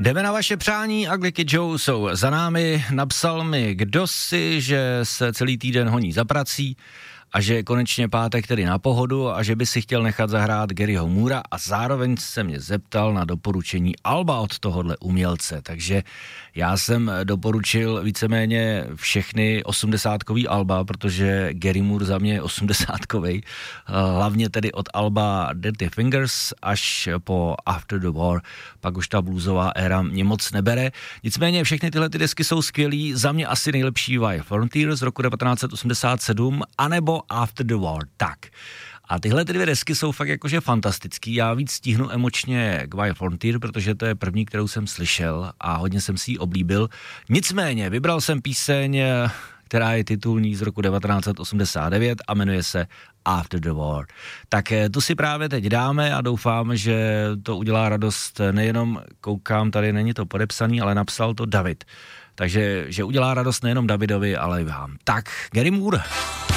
Jdeme na vaše přání, Ugly Joe jsou za námi, napsal mi kdosi, že se celý týden honí za prací a že je konečně pátek tedy na pohodu a že by si chtěl nechat zahrát Garyho Moora a zároveň se mě zeptal na doporučení alba od tohohle umělce, takže já jsem doporučil víceméně všechny 80kový alba, protože Gary Moore za mě je 80kovej, hlavně tedy od alba Dirty Fingers až po After the War, pak už ta bluesová éra mě moc nebere, nicméně všechny tyhle ty desky jsou skvělý, za mě asi nejlepší Wild Frontier z roku 1987, anebo After the War, tak. A tyhle ty dvě desky jsou fakt jakože fantastický, já víc stihnu emočně k Wild Frontier, protože to je první, kterou jsem slyšel a hodně jsem si ji oblíbil. Nicméně vybral jsem píseň, která je titulní z roku 1989 a jmenuje se After the War. Tak tu si právě teď dáme a doufám, že to udělá radost, nejenom koukám, tady není to podepsaný, ale napsal to David. Takže že udělá radost nejenom Davidovi, ale i vám. Tak, Gary Moore.